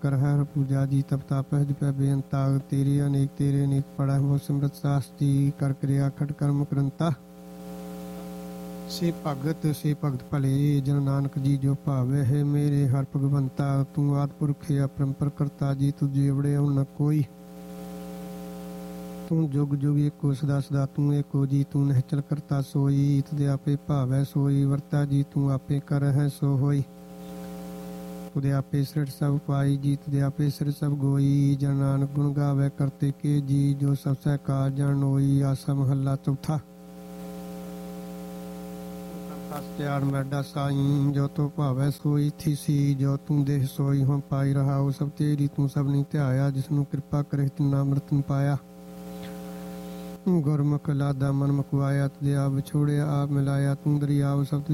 ਕਰ ਹਰ ਪੂਜਾ ਜੀ ਤਪ ਤਾਪ ਹਜ ਪੈ ਬੇਅੰਤਾ ਤੇਰੇ ਅਨੇਕ ਪੜਾ ਹੋ ਸਿਮਰਤ ਸਾਸਤੀ ਕਰ ਕਿਰਿਆ ਖਟ ਕਰਮ ਕਰੰਤਾ ਸੇ ਭਗਤ ਭਲੇ ਜਨ ਨਾਨਕ ਜੀ ਜੋ ਭਾਵੇ ਹੈ ਮੇਰੇ ਹਰ ਭਗਵੰਤਾ ਤੂੰ ਆਦਿ ਪੁਰਖ ਅਪਰੰਪਰ ਕਰਤਾ ਜੀ ਤੁਝੇ ਵੜੇ ਨ ਕੋਈ ਤੂੰ ਜੁਗ ਜੁਗ ਏਕੋ ਸਦਾ ਸਦਾ ਤੂੰ ਏਕੋ ਜੀ ਤੂੰ ਨਿਹਚਲ ਕਰਤਾ ਸੋਈ ਤੁਦੇ ਆਪੇ ਭਾਵੈ ਸੋਈ ਵਰਤਾ ਜੀ ਤੂੰ ਆਪੇ ਕਰ ਹੈ ਸੋ ਹੋਈ ਤੁਦੇ ਆਪੇ ਸਿਰਟ ਸਭ ਪਾਈ ਜੀ ਤੁਦੇ ਆਪੇ ਸਿਰ ਸਭ ਗੋਈ ਜਨ ਨਾਨਕ ਗੁਣ ਗਾਵੇ ਕਰਤੇ ਕੇ ਜੀ ਜੋ ਸਭ ਸਹਿ ਕਾ ਜਾਣ ਹੋਈ ਆਸਾ ਮਹੱਲਾ ਚੌਥਾ ਤਿਆਰ ਮੈਡਾ ਸਾਈਂ ਜੋ ਤੋ ਭਾਵੈ ਸੋਈ ਥੀਸੀ ਜੋ ਤੂੰ ਦੇਹ ਸੋਈ ਹਉ ਪਾਈ ਰਹਾਉ ਸਭ ਤੇਰੀ ਤੂੰ ਸਭ ਨੀ ਧਿਆਇਆ ਜਿਸਨੂੰ ਕਿਰਪਾ ਕਰੇ ਤੂੰ ਅੰਮ੍ਰਿਤ ਪਾਇਆ ਗੁਰਮੁਖ ਲਾਦਾ ਮਨ ਮੁਕਵਾਇਆ ਤੁਦੇ ਆਪ ਵਿਛੋੜਿਆ ਆਪ ਮਿਲਾਇਆ ਤੂੰ ਦਰਿਆਵ ਸਭ